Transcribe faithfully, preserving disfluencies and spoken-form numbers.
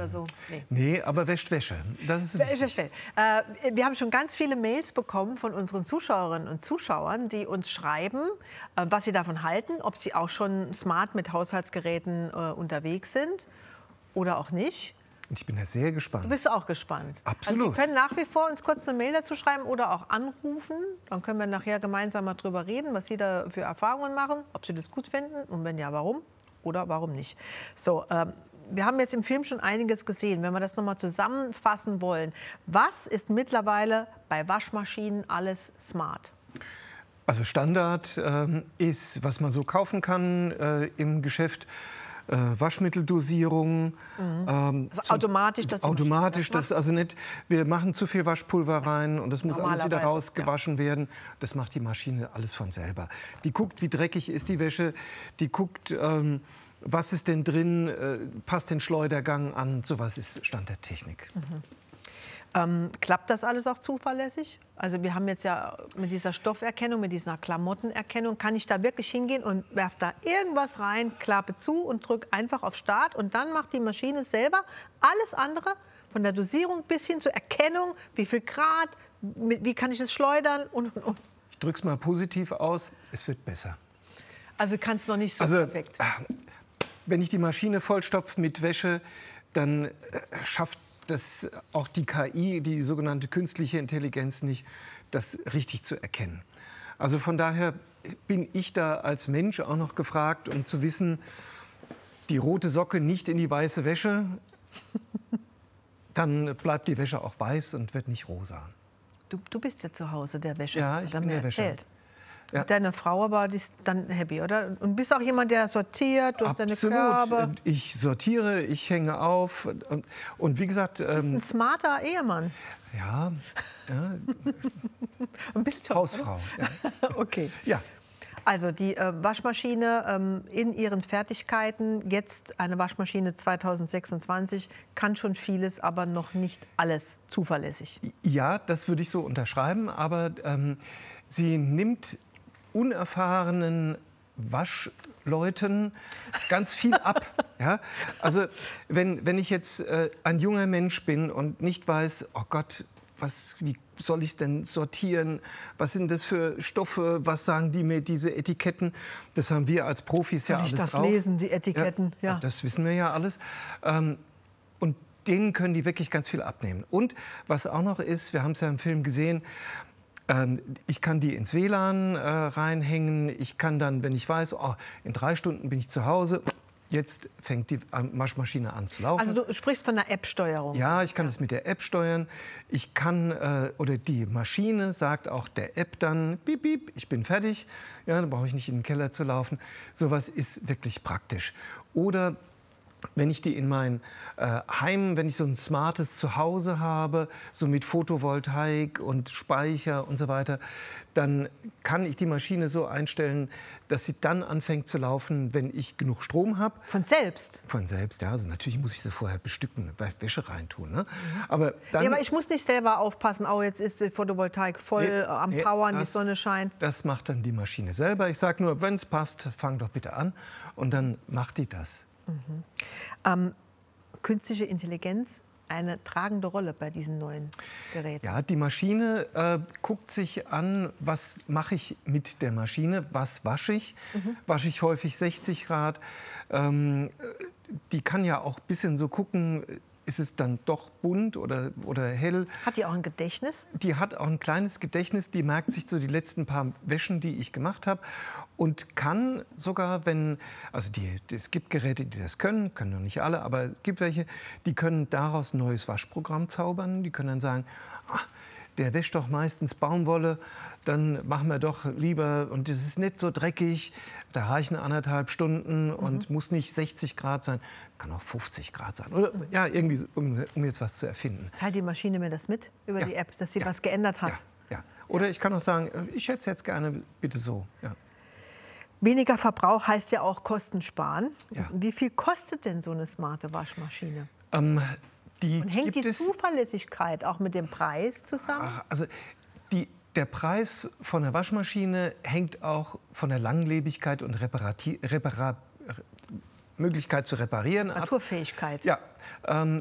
oder so? Nee, nee, aber wäscht Wäsche. Das ist Wäscht, äh, wir haben schon ganz viele Mails bekommen von unseren Zuschauerinnen und Zuschauern, die uns schreiben, äh, was sie davon halten, ob sie auch schon smart mit Haushaltsgeräten äh, unterwegs sind oder auch nicht. Ich bin ja sehr gespannt. Du bist auch gespannt. Absolut. Also Sie können nach wie vor uns kurz eine Mail dazu schreiben oder auch anrufen. Dann können wir nachher gemeinsam mal drüber reden, was Sie da für Erfahrungen machen, ob Sie das gut finden und wenn ja, warum oder warum nicht. So, ähm, wir haben jetzt im Film schon einiges gesehen. Wenn wir das noch mal zusammenfassen wollen, was ist mittlerweile bei Waschmaschinen alles smart? Also Standard ähm, ist, was man so kaufen kann äh, im Geschäft. Äh, Waschmitteldosierung. Mhm. Ähm, also automatisch, das automatisch, das also nicht, wir machen zu viel Waschpulver rein und das muss alles wieder rausgewaschen ja. werden. Das macht die Maschine alles von selber. Die guckt, wie dreckig ist die Wäsche, die guckt, ähm, was ist denn drin, äh, passt den Schleudergang an, sowas ist Stand der Technik. Mhm. Ähm, klappt das alles auch zuverlässig? Also wir haben jetzt ja mit dieser Stofferkennung, mit dieser Klamottenerkennung, kann ich da wirklich hingehen und werfe da irgendwas rein, klappe zu und drücke einfach auf Start und dann macht die Maschine selber alles andere, von der Dosierung bis hin zur Erkennung, wie viel Grad, wie kann ich es schleudern und, und, und. Ich drücke es mal positiv aus, es wird besser. Also kannst du noch nicht so also, perfekt. Wenn ich die Maschine vollstopfe mit Wäsche, dann äh, schafft dass auch die K I, die sogenannte künstliche Intelligenz, nicht, das richtig zu erkennen. Also von daher bin ich da als Mensch auch noch gefragt, um zu wissen, die rote Socke nicht in die weiße Wäsche, dann bleibt die Wäsche auch weiß und wird nicht rosa. Du, du bist ja zu Hause der Wäsche. Ja, ich bin der Wäsche. Ja. Deine Frau aber die ist dann happy, oder? Und bist auch jemand, der sortiert, du hast deine Körbe. Ich sortiere, ich hänge auf. Und, und wie gesagt... Du bist ein smarter Ehemann. Ja, ja. Ein bisschen schon, Hausfrau. Ja. Okay. Ja. Also die äh, Waschmaschine ähm, in ihren Fertigkeiten, jetzt eine Waschmaschine zweitausendsechsundzwanzig, kann schon vieles, aber noch nicht alles zuverlässig. Ja, das würde ich so unterschreiben, aber ähm, sie nimmt unerfahrenen Waschleuten ganz viel ab. Ja? Also wenn, wenn ich jetzt äh, ein junger Mensch bin und nicht weiß, oh Gott, was, wie soll ich denn sortieren? Was sind das für Stoffe? Was sagen die mir, diese Etiketten? Das haben wir als Profis ja alles drauf. Kann ich das lesen, die Etiketten? Ja, ja. Das wissen wir ja alles. Ähm, und denen können die wirklich ganz viel abnehmen. Und was auch noch ist, wir haben es ja im Film gesehen, ähm, ich kann die ins W L A N äh, reinhängen. Ich kann dann, wenn ich weiß, oh, in drei Stunden bin ich zu Hause, jetzt fängt die Waschmaschine an zu laufen. Also du sprichst von der App-Steuerung? Ja, ich kann das mit der App steuern. Ich kann, äh, oder die Maschine sagt auch der App dann, piep, piep, ich bin fertig. Ja, dann brauche ich nicht in den Keller zu laufen. Sowas ist wirklich praktisch. Oder wenn ich die in mein äh, Heim, wenn ich so ein smartes Zuhause habe, so mit Photovoltaik und Speicher und so weiter, dann kann ich die Maschine so einstellen, dass sie dann anfängt zu laufen, wenn ich genug Strom habe. Von selbst? Von selbst, ja. Also natürlich muss ich sie vorher bestücken, bei Wäsche reintun. Ne? Aber, dann, ja, aber ich muss nicht selber aufpassen, oh, jetzt ist die Photovoltaik voll nee, am nee, Powern, die Sonne scheint. Das macht dann die Maschine selber. Ich sage nur, wenn es passt, fang doch bitte an. Und dann macht die das. Mhm. Ähm, künstliche Intelligenz eine tragende Rolle bei diesen neuen Geräten? Ja, die Maschine äh, guckt sich an, was mache ich mit der Maschine, was wasche ich. Mhm. Wasche ich häufig sechzig Grad. Ähm, die kann ja auch ein bisschen so gucken, ist es dann doch bunt oder, oder hell. Hat die auch ein Gedächtnis? Die hat auch ein kleines Gedächtnis. Die merkt sich so die letzten paar Wäschen, die ich gemacht habe. Und kann sogar, wenn, also die, es gibt Geräte, die das können, können noch nicht alle, aber es gibt welche, die können daraus ein neues Waschprogramm zaubern. Die können dann sagen, ach, der wäscht doch meistens Baumwolle, dann machen wir doch lieber, und das ist nicht so dreckig, da reichen anderthalb Stunden mhm. und muss nicht sechzig Grad sein, kann auch fünfzig Grad sein. Oder ja, irgendwie, um, um jetzt was zu erfinden. Teilt die Maschine mir das mit über ja. die App, dass sie ja. was geändert hat? Ja. ja. Oder ich kann auch sagen, ich hätte es jetzt gerne bitte so. Ja. Weniger Verbrauch heißt ja auch Kosten sparen. Ja. Wie viel kostet denn so eine smarte Waschmaschine? Ähm, Die Und hängt gibt die es, Zuverlässigkeit auch mit dem Preis zusammen? Ach, also die, der Preis von der Waschmaschine hängt auch von der Langlebigkeit und Reparati, Repara, Möglichkeit zu reparieren ab. Naturfähigkeit. Ja, ähm,